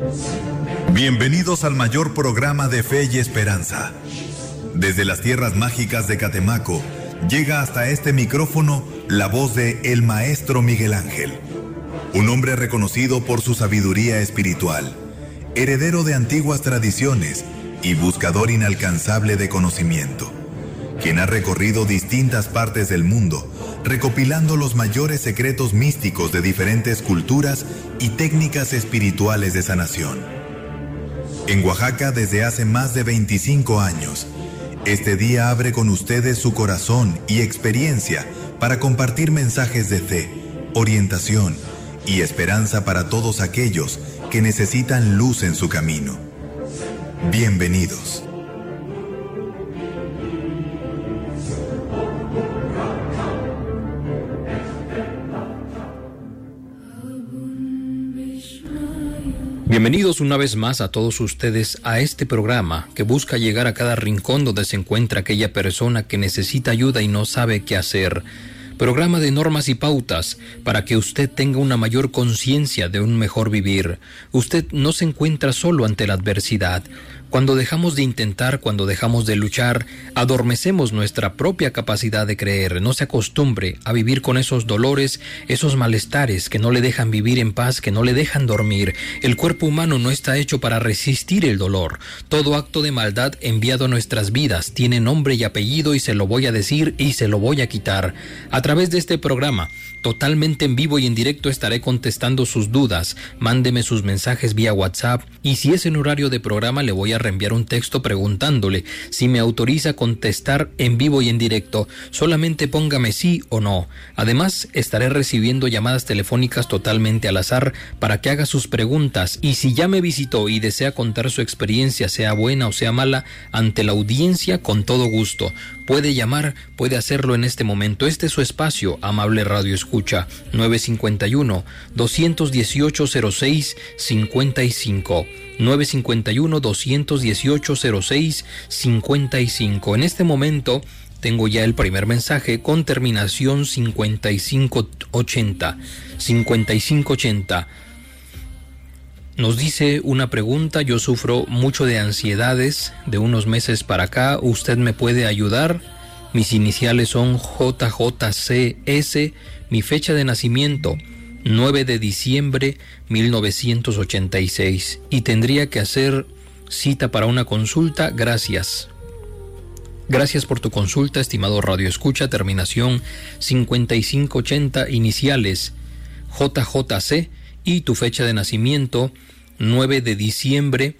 Bienvenidos al mayor programa de fe y esperanza. Desde las tierras mágicas de Catemaco, llega hasta este micrófono la voz de el Maestro Miguel Ángel, un hombre reconocido por su sabiduría espiritual, heredero de antiguas tradiciones y buscador inalcanzable de conocimiento, quien ha recorrido distintas partes del mundo, recopilando los mayores secretos místicos de diferentes culturas y técnicas espirituales de sanación. En Oaxaca desde hace más de 25 años, este día abre con ustedes su corazón y experiencia para compartir mensajes de fe, orientación y esperanza para todos aquellos que necesitan luz en su camino. Bienvenidos. Bienvenidos una vez más a todos ustedes a este programa que busca llegar a cada rincón donde se encuentra aquella persona que necesita ayuda y no sabe qué hacer. Programa de normas y pautas para que usted tenga una mayor conciencia de un mejor vivir. Usted no se encuentra solo ante la adversidad. Cuando dejamos de intentar, cuando dejamos de luchar, adormecemos nuestra propia capacidad de creer. No se acostumbre a vivir con esos dolores, esos malestares que no le dejan vivir en paz, que no le dejan dormir. El cuerpo humano no está hecho para resistir el dolor. Todo acto de maldad enviado a nuestras vidas tiene nombre y apellido, y se lo voy a decir y se lo voy a quitar. A través de este programa, totalmente en vivo y en directo, estaré contestando sus dudas. Mándeme sus mensajes vía WhatsApp, y si es en horario de programa le voy a reenviar un texto preguntándole si me autoriza contestar en vivo y en directo. Solamente póngame sí o no. Además, estaré recibiendo llamadas telefónicas totalmente al azar para que haga sus preguntas, y si ya me visitó y desea contar su experiencia, sea buena o sea mala, ante la audiencia, con todo gusto. Puede llamar, puede hacerlo en este momento. Este es su espacio, amable Radio Escucha, 951-218-06-55. 951-218-06-55. En este momento tengo ya el primer mensaje con terminación 5580. 5580. Nos dice una pregunta: yo sufro mucho de ansiedades de unos meses para acá. ¿Usted me puede ayudar? Mis iniciales son JJCS. Mi fecha de nacimiento 9 de diciembre 1986. Y tendría que hacer cita para una consulta. Gracias. Gracias por tu consulta, estimado Radio Escucha. Terminación 5580, iniciales JJC, y tu fecha de nacimiento 9 de diciembre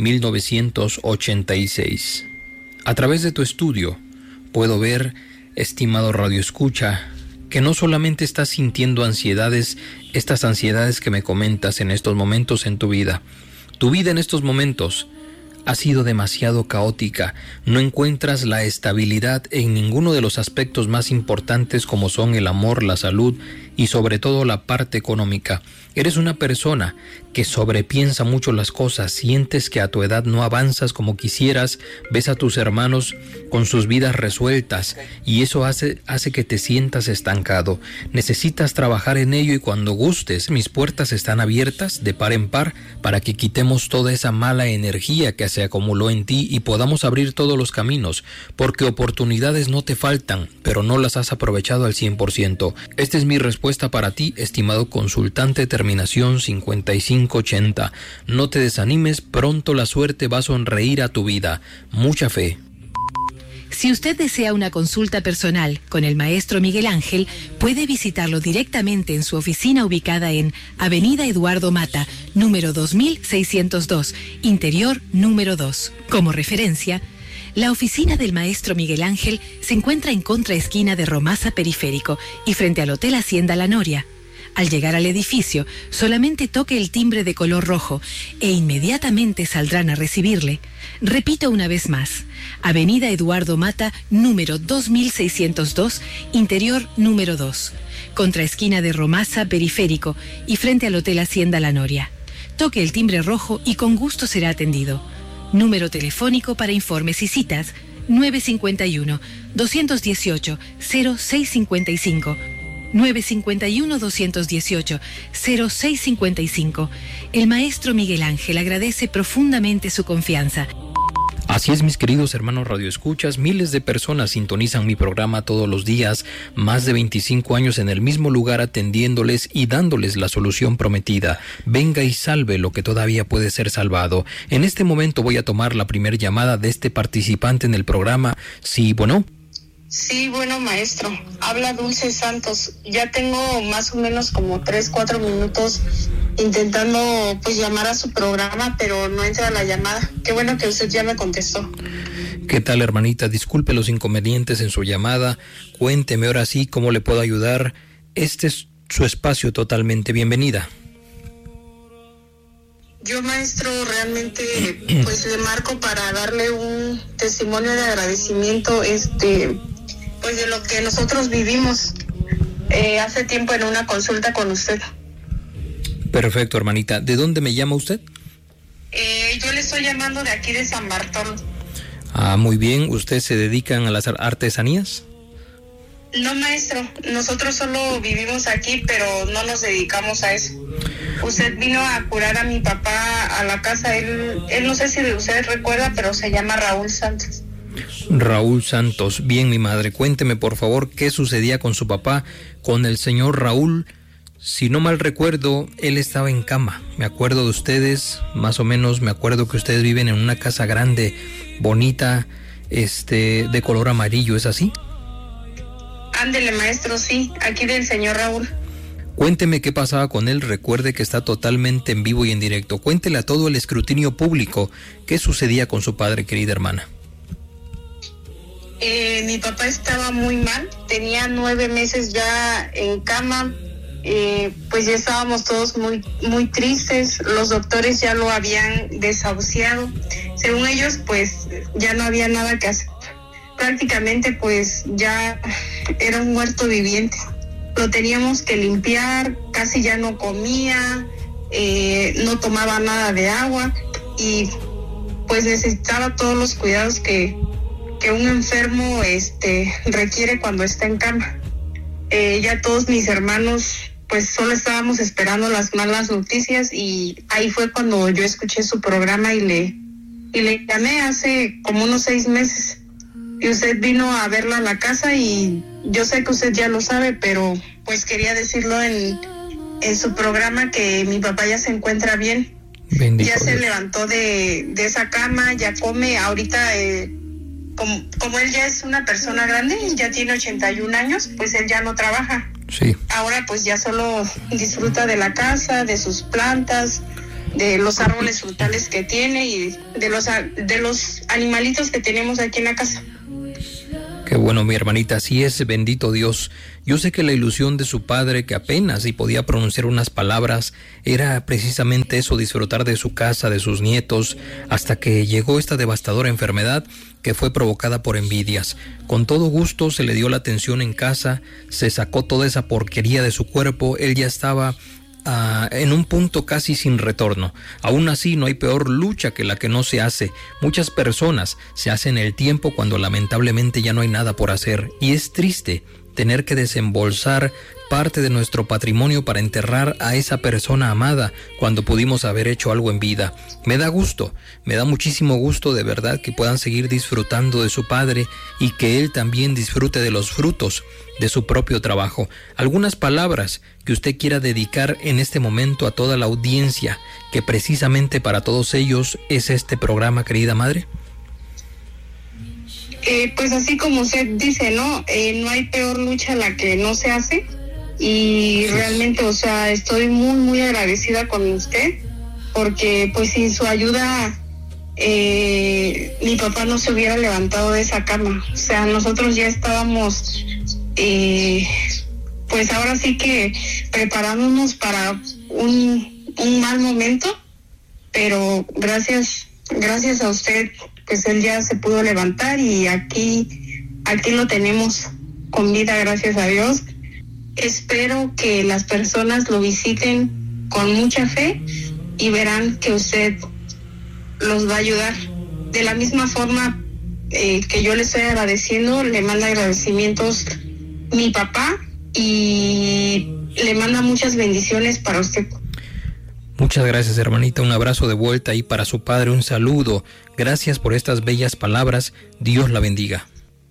1986. A través de tu estudio puedo ver, estimado Radio Escucha, que no solamente estás sintiendo ansiedades, estas ansiedades que me comentas en estos momentos en tu vida. Tu vida en estos momentos ha sido demasiado caótica. No encuentras la estabilidad en ninguno de los aspectos más importantes, como son el amor, la salud y sobre todo la parte económica. Eres una persona que sobrepiensa mucho las cosas, sientes que a tu edad no avanzas como quisieras, ves a tus hermanos con sus vidas resueltas y eso hace que te sientas estancado. Necesitas trabajar en ello, y cuando gustes, mis puertas están abiertas de par en par para que quitemos toda esa mala energía que se acumuló en ti y podamos abrir todos los caminos, porque oportunidades no te faltan, pero no las has aprovechado al 100%. Esta es mi respuesta para ti, estimado consultante, terminación 5580. No te desanimes, pronto la suerte va a sonreír a tu vida. Mucha fe. Si usted desea una consulta personal con el Maestro Miguel Ángel, puede visitarlo directamente en su oficina ubicada en Avenida Eduardo Mata, número 2602, interior número 2. Como referencia, la oficina del Maestro Miguel Ángel se encuentra en contraesquina de Romasa Periférico y frente al Hotel Hacienda La Noria. Al llegar al edificio, solamente toque el timbre de color rojo e inmediatamente saldrán a recibirle. Repito una vez más: Avenida Eduardo Mata, número 2602, interior número 2, contraesquina de Romasa Periférico y frente al Hotel Hacienda La Noria. Toque el timbre rojo y con gusto será atendido. Número telefónico para informes y citas: 951-218-0655 951-218-0655. El maestro Miguel Ángel agradece profundamente su confianza. Así es, mis queridos hermanos radioescuchas, miles de personas sintonizan mi programa todos los días, más de 25 años en el mismo lugar atendiéndoles y dándoles la solución prometida. Venga y salve lo que todavía puede ser salvado. En este momento voy a tomar la primera llamada de este participante en el programa. Sí, bueno. Sí, bueno, maestro. Habla Dulce Santos. Ya tengo más o menos como 3-4 minutos intentando pues llamar a su programa, pero no entra la llamada. Qué bueno que usted ya me contestó. ¿Qué tal, hermanita? Disculpe los inconvenientes en su llamada. Cuénteme ahora sí cómo le puedo ayudar. Este es su espacio totalmente. Bienvenida. Yo, maestro, realmente pues le marco para darle un testimonio de agradecimiento pues de lo que nosotros vivimos hace tiempo en una consulta con usted. Perfecto, hermanita. ¿De dónde me llama usted? Yo le estoy llamando de aquí de San Bartolo. Ah, muy bien. ¿Ustedes se dedican a las artesanías? No, maestro. Nosotros solo vivimos aquí, pero no nos dedicamos a eso. Usted vino a curar a mi papá a la casa. Él no sé si usted recuerda, pero se llama Raúl Santos. Raúl Santos. Bien, mi madre. Cuénteme, por favor, qué sucedía con su papá, con el señor Raúl. Si no mal recuerdo, él estaba en cama. Me acuerdo de ustedes, más o menos me acuerdo que ustedes viven en una casa grande, bonita, de color amarillo, ¿es así? Ándele, maestro, sí, aquí del señor Raúl. Cuénteme qué pasaba con él. Recuerde que está totalmente en vivo y en directo. Cuéntele a todo el escrutinio público qué sucedía con su padre, querida hermana. Mi papá estaba muy mal, tenía 9 meses ya en cama. Pues ya estábamos todos muy, muy tristes. Los doctores ya lo habían desahuciado. Según ellos, pues ya no había nada que hacer. Prácticamente, pues ya era un muerto viviente. Lo teníamos que limpiar, casi ya no comía, no tomaba nada de agua y pues necesitaba todos los cuidados que un enfermo requiere cuando está en cama. Ya todos mis hermanos pues solo estábamos esperando las malas noticias y ahí fue cuando yo escuché su programa y le llamé hace como unos 6 meses. Y usted vino a verla a la casa y yo sé que usted ya lo sabe, pero pues quería decirlo en su programa que mi papá ya se encuentra bien. Bendito ya se Dios. levantó de esa cama, ya come. Ahorita, como él ya es una persona grande, ya tiene 81 años, pues él ya no trabaja. Sí. Ahora pues ya solo disfruta de la casa, de sus plantas, de los árboles frutales que tiene y de los animalitos que tenemos aquí en la casa. Qué bueno, mi hermanita, así es, bendito Dios. Yo sé que la ilusión de su padre, que apenas si podía pronunciar unas palabras, era precisamente eso, disfrutar de su casa, de sus nietos, hasta que llegó esta devastadora enfermedad que fue provocada por envidias. Con todo gusto se le dio la atención en casa, se sacó toda esa porquería de su cuerpo, él ya estaba en un punto casi sin retorno. Aún así, no hay peor lucha que la que no se hace. Muchas personas se hacen el tiempo cuando lamentablemente ya no hay nada por hacer, y es triste tener que desembolsar parte de nuestro patrimonio para enterrar a esa persona amada cuando pudimos haber hecho algo en vida. Me da gusto, me da muchísimo gusto de verdad que puedan seguir disfrutando de su padre y que él también disfrute de los frutos de su propio trabajo. Algunas palabras que usted quiera dedicar en este momento a toda la audiencia, que precisamente para todos ellos es este programa, querida madre. Pues así como usted dice, ¿no? No hay peor lucha la que no se hace. Y realmente, o sea, estoy muy, muy agradecida con usted, porque pues sin su ayuda mi papá no se hubiera levantado de esa cama. O sea, nosotros ya estábamos, pues ahora sí que preparándonos para un mal momento, pero gracias a usted, pues él ya se pudo levantar y aquí lo tenemos con vida, gracias a Dios. Espero que las personas lo visiten con mucha fe y verán que usted los va a ayudar. De la misma forma que yo le estoy agradeciendo, le manda agradecimientos mi papá y le manda muchas bendiciones para usted. Muchas gracias, hermanita. Un abrazo de vuelta y para su padre un saludo. Gracias por estas bellas palabras. Dios la bendiga.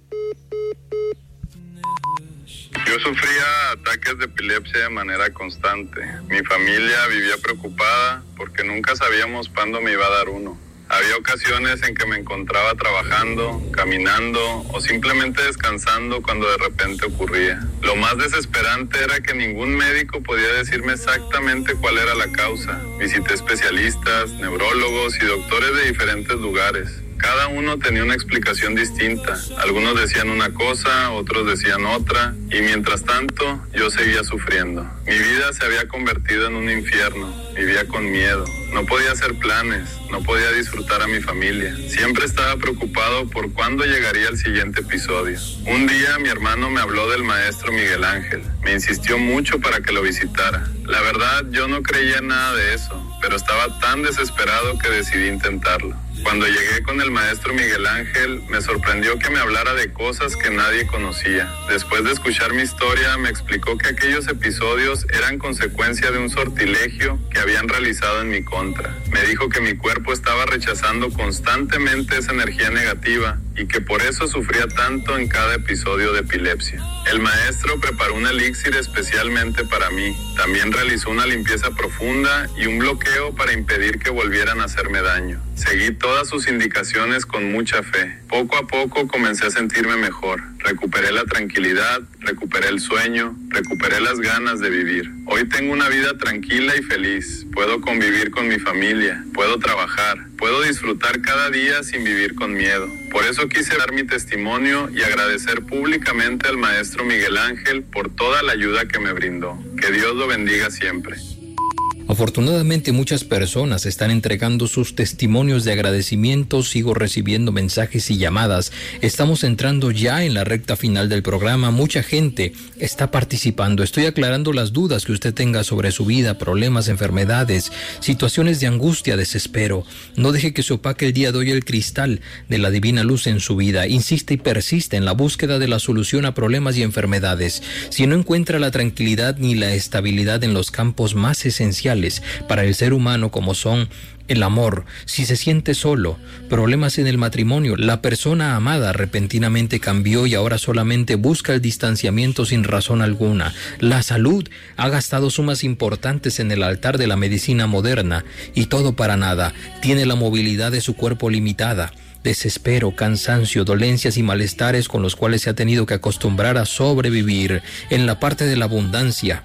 Yo sufría ataques de epilepsia de manera constante. Mi familia vivía preocupada porque nunca sabíamos cuándo me iba a dar uno. Había ocasiones en que me encontraba trabajando, caminando o simplemente descansando cuando de repente ocurría. Lo más desesperante era que ningún médico podía decirme exactamente cuál era la causa. Visité especialistas, neurólogos y doctores de diferentes lugares. Cada uno tenía una explicación distinta. Algunos decían una cosa, otros decían otra, y mientras tanto yo seguía sufriendo. Mi vida se había convertido en un infierno. Vivía con miedo. No podía hacer planes, no podía disfrutar a mi familia. Siempre estaba preocupado por cuándo llegaría el siguiente episodio. Un día mi hermano me habló del maestro Miguel Ángel. Me insistió mucho para que lo visitara. La verdad, yo no creía en nada de eso, pero estaba tan desesperado que decidí intentarlo. Cuando llegué con el maestro Miguel Ángel, me sorprendió que me hablara de cosas que nadie conocía. Después de escuchar mi historia, me explicó que aquellos episodios eran consecuencia de un sortilegio que habían realizado en mi contra. Me dijo que mi cuerpo estaba rechazando constantemente esa energía negativa y que por eso sufría tanto en cada episodio de epilepsia. El maestro preparó un elixir especialmente para mí. También realizó una limpieza profunda y un bloqueo para impedir que volvieran a hacerme daño. Seguí todas sus indicaciones con mucha fe. Poco a poco comencé a sentirme mejor. Recuperé la tranquilidad, recuperé el sueño, recuperé las ganas de vivir. Hoy tengo una vida tranquila y feliz. Puedo convivir con mi familia, puedo trabajar, puedo disfrutar cada día sin vivir con miedo. Por eso quise dar mi testimonio y agradecer públicamente al maestro Miguel Ángel por toda la ayuda que me brindó. Que Dios lo bendiga siempre. Afortunadamente muchas personas están entregando sus testimonios de agradecimiento, sigo recibiendo mensajes y llamadas. Estamos entrando ya en la recta final del programa, mucha gente está participando. Estoy aclarando las dudas que usted tenga sobre su vida, problemas, enfermedades, situaciones de angustia, desespero. No deje que se opaque el día de hoy el cristal de la divina luz en su vida. Insiste y persiste en la búsqueda de la solución a problemas y enfermedades. Si no encuentra la tranquilidad ni la estabilidad en los campos más esenciales para el ser humano como son el amor, si se siente solo, problemas en el matrimonio, la persona amada repentinamente cambió y ahora solamente busca el distanciamiento sin razón alguna, la salud, ha gastado sumas importantes en el altar de la medicina moderna y todo para nada, tiene la movilidad de su cuerpo limitada, desespero, cansancio, dolencias y malestares con los cuales se ha tenido que acostumbrar a sobrevivir. En la parte de la abundancia,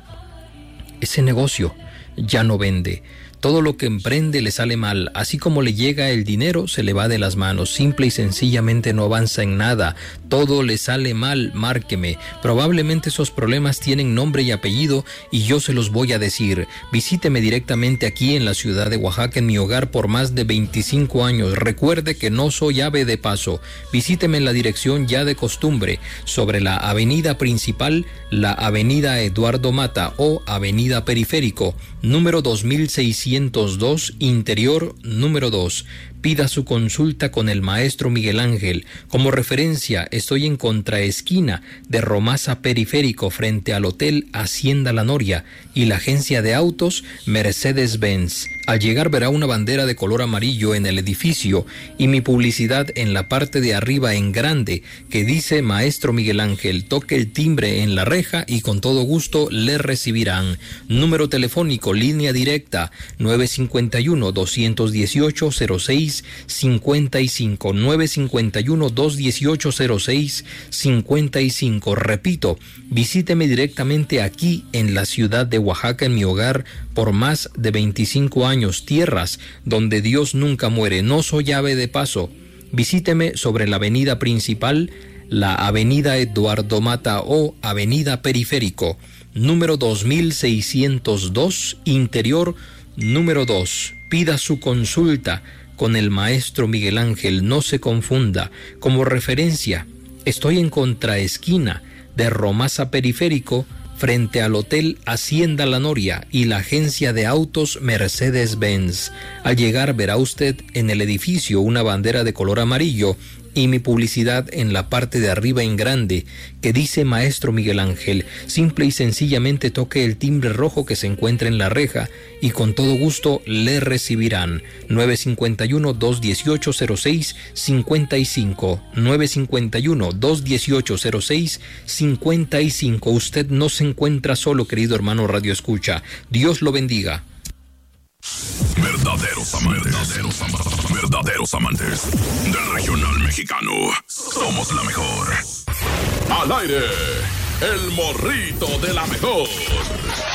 ese negocio ya no vende. Todo lo que emprende le sale mal, así como le llega el dinero, se le va de las manos, simple y sencillamente no avanza en nada, todo le sale mal, márqueme. Probablemente esos problemas tienen nombre y apellido y yo se los voy a decir. Visíteme directamente aquí en la ciudad de Oaxaca, en mi hogar por más de 25 años. Recuerde que no soy ave de paso. Visíteme en la dirección ya de costumbre, sobre la avenida principal, la avenida Eduardo Mata o avenida Periférico, número 2602, interior número 2. Pida su consulta con el maestro Miguel Ángel. Como referencia, estoy en contraesquina de Romasa Periférico frente al Hotel Hacienda La Noria y la agencia de autos Mercedes-Benz. Al llegar verá una bandera de color amarillo en el edificio y mi publicidad en la parte de arriba en grande que dice Maestro Miguel Ángel. Toque el timbre en la reja y con todo gusto le recibirán. Número telefónico, línea directa 951-218-0655, 951-218-0655. Repito, visíteme directamente aquí en la ciudad de Oaxaca, en mi hogar por más de 25 años, tierras donde Dios nunca muere. No soy ave de paso. Visíteme sobre la avenida principal, la avenida Eduardo Mata o avenida Periférico, número 2602, interior número 2. Pida su consulta con el maestro Miguel Ángel, no se confunda. Como referencia, estoy en contraesquina de Romasa Periférico frente al Hotel Hacienda La Noria y la agencia de autos Mercedes-Benz. Al llegar verá usted en el edificio una bandera de color amarillo y mi publicidad en la parte de arriba en grande que dice Maestro Miguel Ángel. Simple y sencillamente toque el timbre rojo que se encuentra en la reja y con todo gusto le recibirán. 951-218-0655. 951-218-0655. Usted no se encuentra solo, querido hermano Radio Escucha. Dios lo bendiga. Verdaderos amantes del regional mexicano. Somos la mejor. Al aire, el morrito de la mejor.